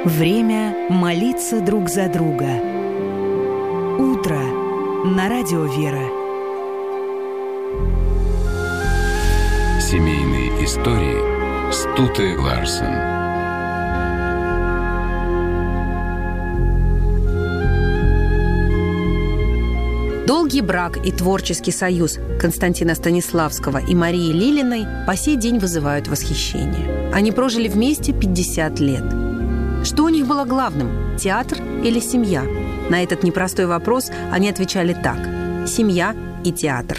Время молиться друг за друга. Утро на радио Вера. Семейные истории с Туте Ларсен. Долгий брак и творческий союз Константина Станиславского и Марии Лилиной по сей день вызывают восхищение. Они прожили вместе 50 лет. Что у них было главным – театр или семья? На этот непростой вопрос они отвечали так – семья и театр.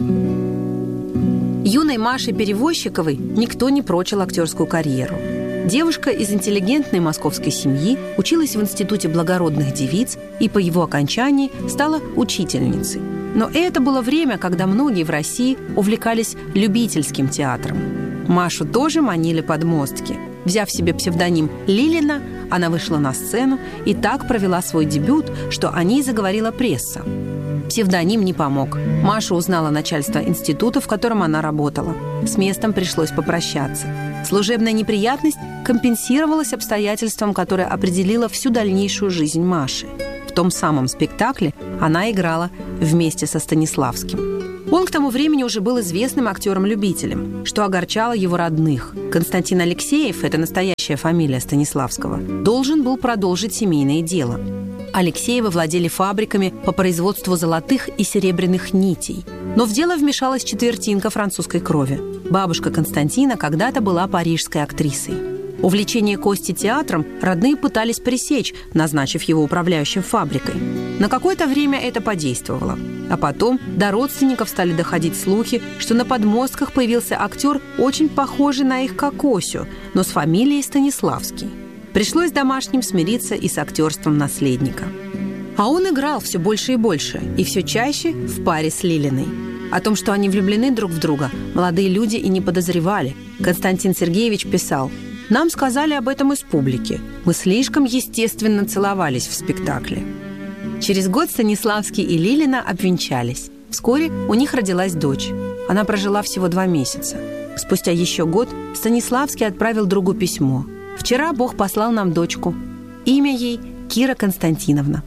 Юной Маше Перевозчиковой никто не прочил актерскую карьеру. Девушка из интеллигентной московской семьи училась в Институте благородных девиц и по его окончании стала учительницей. Но это было время, когда многие в России увлекались любительским театром. Машу тоже манили подмостки. Взяв себе псевдоним Лилина, она вышла на сцену и так провела свой дебют, что о ней заговорила пресса. Псевдоним не помог. Маша узнала начальство института, в котором она работала. С местом пришлось попрощаться. Служебная неприятность компенсировалась обстоятельством, которое определило всю дальнейшую жизнь Маши. В том самом спектакле она играла вместе со Станиславским. Он к тому времени уже был известным актером-любителем, что огорчало его родных. Константин Алексеев, это настоящая фамилия Станиславского, должен был продолжить семейное дело. Алексеевы владели фабриками по производству золотых и серебряных нитей. Но в дело вмешалась четвертинка французской крови. Бабушка Константина когда-то была парижской актрисой. Увлечение Кости театром родные пытались пресечь, назначив его управляющим фабрикой. На какое-то время это подействовало. А потом до родственников стали доходить слухи, что на подмостках появился актер, очень похожий на их Кокосю, но с фамилией Станиславский. Пришлось домашним смириться и с актерством наследника. А он играл все больше и больше, и все чаще в паре с Лилиной. О том, что они влюблены друг в друга, молодые люди и не подозревали. Константин Сергеевич писал: «Нам сказали об этом из публики. Мы слишком естественно целовались в спектакле». Через год Станиславский и Лилина обвенчались. Вскоре у них родилась дочь. Она прожила всего 2 месяца. Спустя еще год Станиславский отправил другу письмо. «Вчера Бог послал нам дочку. Имя ей Кира Константиновна».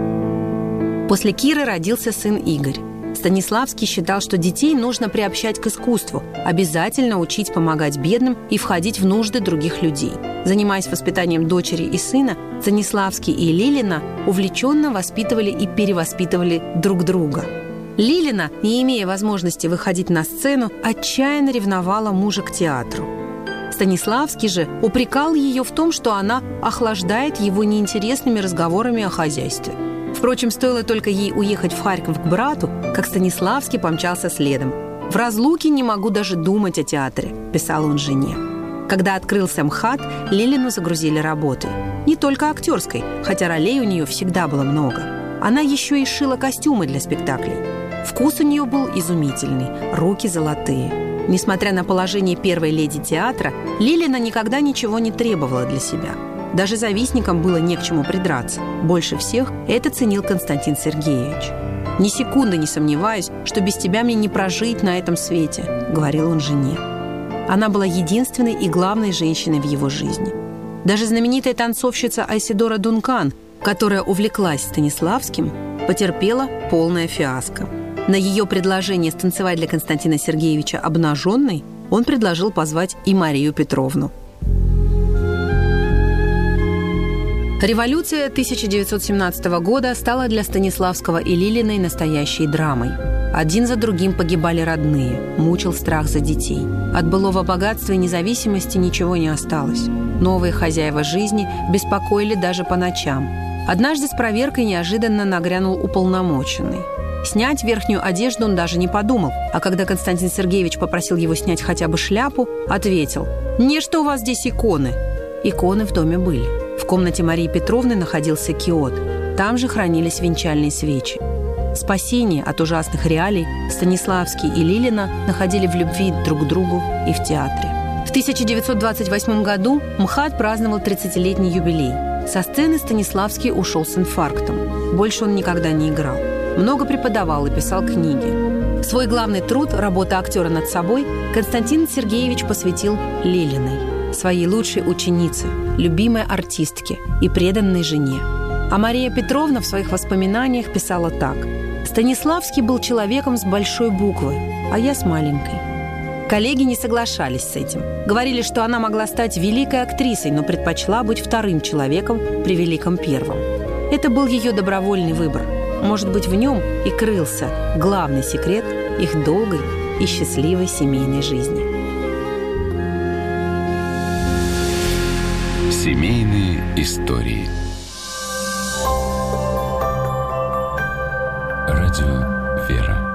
После Киры родился сын Игорь. Станиславский считал, что детей нужно приобщать к искусству, обязательно учить помогать бедным и входить в нужды других людей. Занимаясь воспитанием дочери и сына, Станиславский и Лилина увлеченно воспитывали и перевоспитывали друг друга. Лилина, не имея возможности выходить на сцену, отчаянно ревновала мужа к театру. Станиславский же упрекал ее в том, что она охлаждает его неинтересными разговорами о хозяйстве. Впрочем, стоило только ей уехать в Харьков к брату, как Станиславский помчался следом. «В разлуке не могу даже думать о театре», – писал он жене. Когда открылся МХАТ, Лилину загрузили работой. Не только актерской, хотя ролей у нее всегда было много. Она еще и шила костюмы для спектаклей. Вкус у нее был изумительный, руки золотые. Несмотря на положение первой леди театра, Лилина никогда ничего не требовала для себя. Даже завистникам было не к чему придраться. Больше всех это ценил Константин Сергеевич. «Ни секунды не сомневаюсь, что без тебя мне не прожить на этом свете», — говорил он жене. Она была единственной и главной женщиной в его жизни. Даже знаменитая танцовщица Айседора Дункан, которая увлеклась Станиславским, потерпела полное фиаско. На ее предложение станцевать для Константина Сергеевича обнаженной он предложил позвать и Марию Петровну. Революция 1917 года стала для Станиславского и Лилиной настоящей драмой. Один за другим погибали родные, мучил страх за детей. От былого богатства и независимости ничего не осталось. Новые хозяева жизни беспокоили даже по ночам. Однажды с проверкой неожиданно нагрянул уполномоченный. Снять верхнюю одежду он даже не подумал, а когда Константин Сергеевич попросил его снять хотя бы шляпу, ответил: «Не, что у вас здесь иконы». Иконы в доме были. В комнате Марии Петровны находился киот. Там же хранились венчальные свечи. Спасение от ужасных реалий Станиславский и Лилина находили в любви друг к другу и в театре. В 1928 году МХАТ праздновал 30-летний юбилей. Со сцены Станиславский ушел с инфарктом. Больше он никогда не играл. Много преподавал и писал книги. Свой главный труд, работа актера над собой, Константин Сергеевич посвятил Лилиной. своей лучшей ученице, любимой артистке и преданной жене. А Мария Петровна в своих воспоминаниях писала так: «Станиславский был человеком с большой буквы, а я с маленькой». Коллеги не соглашались с этим. Говорили, что она могла стать великой актрисой, но предпочла быть вторым человеком при великом первом. Это был ее добровольный выбор. Может быть, в нем и крылся главный секрет их долгой и счастливой семейной жизни. Семейные истории. Радио «Вера».